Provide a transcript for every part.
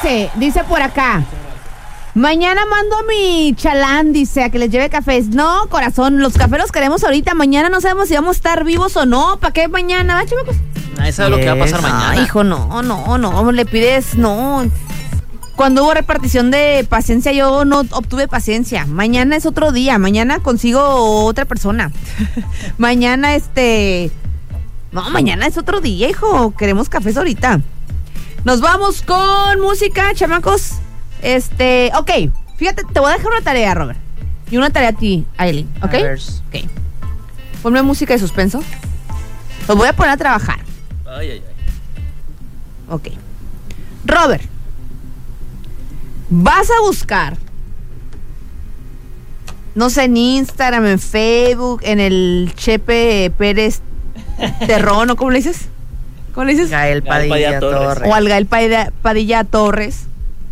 dice por acá. Mañana mando a mi chalán, dice, a que les lleve cafés. No, corazón, los cafés los queremos ahorita. Mañana no sabemos si vamos a estar vivos o no. ¿Para qué mañana? ¿Va, chicos? Nadie sabe lo que va a pasar mañana. Ay, hijo, no. Le pides, no. Cuando hubo repartición de paciencia, yo no obtuve paciencia. Mañana es otro día. Mañana consigo otra persona. Mañana, No, mañana es otro día, hijo. Queremos cafés ahorita. Nos vamos con música, chamacos. Ok, fíjate, te voy a dejar una tarea, Robert. Y una tarea a ti, Aileen, ¿ok? Ok. Ponme música de suspenso. Los voy a poner a trabajar. Ay. Ok. Robert, vas a buscar, no sé, en Instagram, en Facebook, en el Chepe Pérez Terrón, ¿o cómo le dices? ¿Cómo le dices? Gael Padilla Torres. O al Gael Padilla Torres.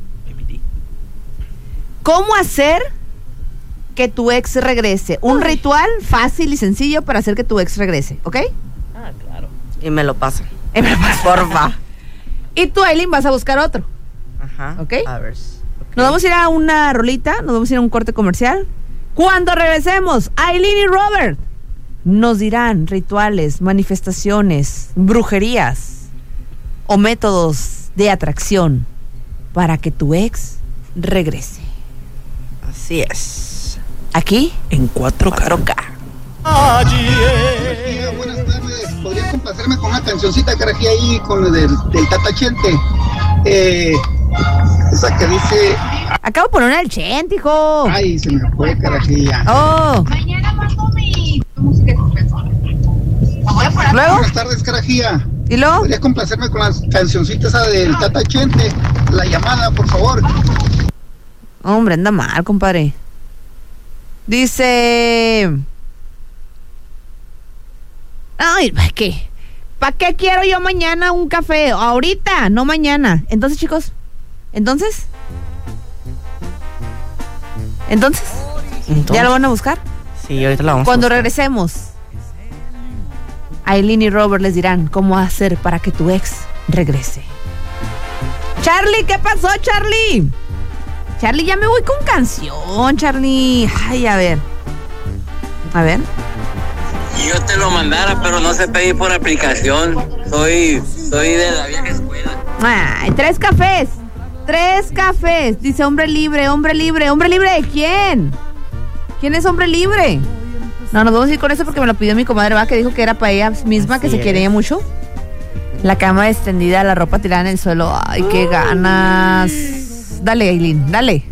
¿Cómo hacer que tu ex regrese? Un ritual fácil y sencillo para hacer que tu ex regrese, ¿ok? Ah, claro. Y me lo pasan. Porfa. Y tú, Aileen, vas a buscar otro. Ajá. ¿Ok? A ver. Okay. Nos vamos a ir a una rolita, nos vamos a ir a un corte comercial. Cuando regresemos, Aileen y Robert nos dirán rituales, manifestaciones, brujerías o métodos de atracción para que tu ex regrese. Así es. Aquí en 4K. Buenas tardes. ¿Podría complacerme con una cancioncita que traje ahí con el del Tata Chente? Esa que dice... Acabo de poner una del Chente, hijo. Ay, se me fue, carajilla. Oh. Mañana mando mi música de suspenso. ¿Luego? Buenas tardes, carajilla. ¿Y luego? ¿Podría complacerme con la cancioncita esa del Tata Chente? La llamada, por favor. Hombre, anda mal, compadre. Dice... Ay, ¿para qué? ¿Para qué quiero yo mañana un café? Ahorita, no mañana. Entonces, chicos, ¿Entonces? ¿Ya lo van a buscar? Sí, ahorita lo vamos Cuando a buscar. regresemos, Aileen y Robert les dirán cómo hacer para que tu ex regrese. Charlie, ¿qué pasó, Charlie? Charlie, ya me voy con canción, Charlie. Ay, a ver. Yo te lo mandara, pero no sé pedir por aplicación. Soy de la vieja escuela. Ay, 3 cafés. 3 cafés. Dice hombre libre. ¿Hombre libre de quién? ¿Quién es hombre libre? No, nos vamos a ir con eso porque me lo pidió mi comadre, ¿va? Que dijo que era para ella misma, que Así se quería mucho. La cama extendida, la ropa tirada en el suelo. Ay, qué ganas. Dale, Aileen, dale.